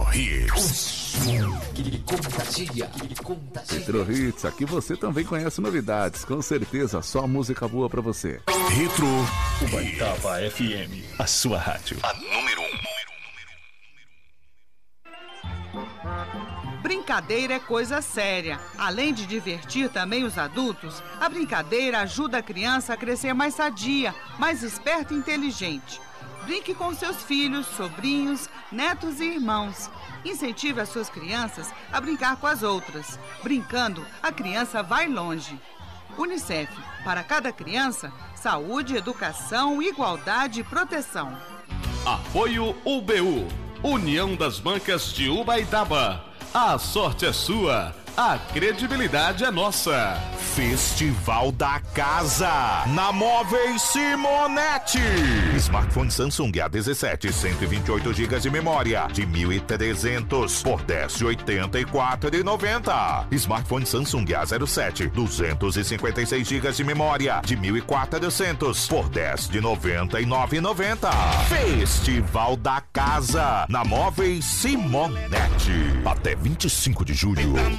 Hits. Que contagia. Retro Hits, aqui você também conhece novidades. Com certeza, só música boa pra você. Retro Ubaitaba FM, a sua rádio. A número 1. Brincadeira é coisa séria. Além de divertir também os adultos, a brincadeira ajuda a criança a crescer mais sadia, mais esperta e inteligente. Brinque com seus filhos, sobrinhos, netos e irmãos. Incentive as suas crianças a brincar com as outras. Brincando, a criança vai longe. Unicef, para cada criança, saúde, educação, igualdade e proteção. Apoio UBU, União das Bancas de Ubaitaba. A sorte é sua, a credibilidade é nossa. Festival da Casa, na Móveis Simonetti. Smartphone Samsung A17, 128 GB de memória, de 1.300 por 10,84,90. Smartphone Samsung A07, 256 GB de memória, de 1.400 por 10,99,90. Festival da Casa, na Móveis Simonetti. Até 25 de julho.